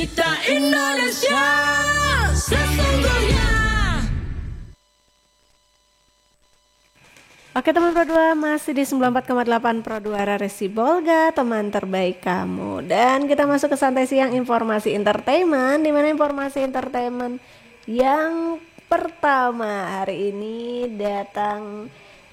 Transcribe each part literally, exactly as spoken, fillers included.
Kita Indonesia sesungguhnya. Oke teman Pro dua, masih di sembilan puluh empat koma delapan Pro dua Raresi Bolga, teman terbaik kamu. Dan kita masuk ke Santai Siang informasi entertainment, di mana informasi entertainment yang pertama hari ini datang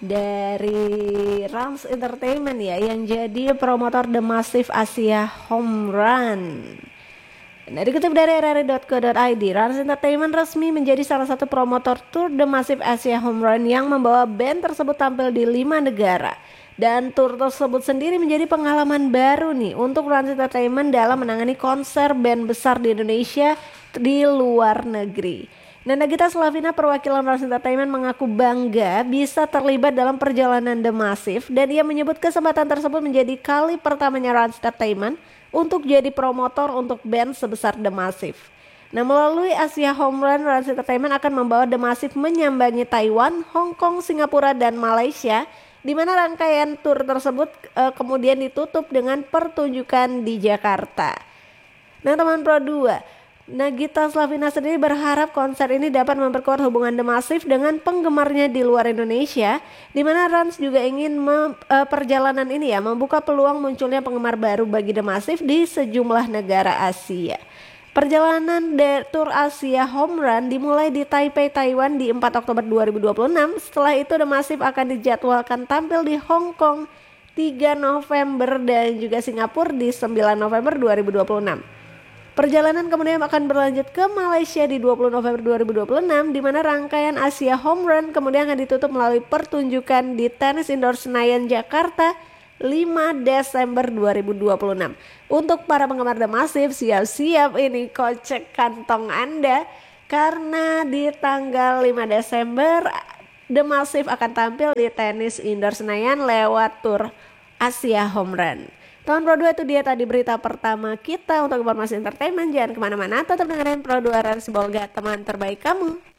dari Rans Entertainment ya, yang jadi promotor The Massive Asia Home Run. Nah, dikutip dari r r i dot co dot i d, Rans Entertainment resmi menjadi salah satu promotor tour The Massive Asia Home Run yang membawa band tersebut tampil di lima negara. Dan tour tersebut sendiri menjadi pengalaman baru nih untuk Rans Entertainment dalam menangani konser band besar di Indonesia di luar negeri. Nah, Nagita Slavina, perwakilan Rans Entertainment, mengaku bangga bisa terlibat dalam perjalanan The Massive, dan ia menyebut kesempatan tersebut menjadi kali pertamanya Rans Entertainment untuk jadi promotor untuk band sebesar The Massive. Nah, melalui Asia Home Run, Rans Entertainment akan membawa The Massive menyambangi Taiwan, Hong Kong, Singapura, dan Malaysia, di mana rangkaian tur tersebut uh, kemudian ditutup dengan pertunjukan di Jakarta. Nah, teman Pro dua, Nagita Slavina sendiri berharap konser ini dapat memperkuat hubungan The Massive dengan penggemarnya di luar Indonesia, di mana Rans juga ingin mem, uh, perjalanan ini ya membuka peluang munculnya penggemar baru bagi The Massive di sejumlah negara Asia. Perjalanan de Tour Asia Home Run dimulai di Taipei, Taiwan di empat Oktober dua ribu dua puluh enam. Setelah itu The Massive akan dijadwalkan tampil di Hong Kong tiga November dan juga Singapura di sembilan November dua ribu dua puluh enam. Perjalanan kemudian akan berlanjut ke Malaysia di dua puluh November dua ribu dua puluh enam, di mana rangkaian Asia Home Run kemudian akan ditutup melalui pertunjukan di Tenis Indoor Senayan Jakarta lima Desember dua ribu dua puluh enam. Untuk para penggemar The Massive, siap-siap ini kocek kantong Anda, karena di tanggal lima Desember The Massive akan tampil di Tenis Indoor Senayan lewat tur Asia Home Run. Teman Pro dua, itu dia tadi berita pertama kita untuk informasi entertainment. Jangan kemana-mana, tetap dengerin Pro dua Raresi Bolga, teman terbaik kamu.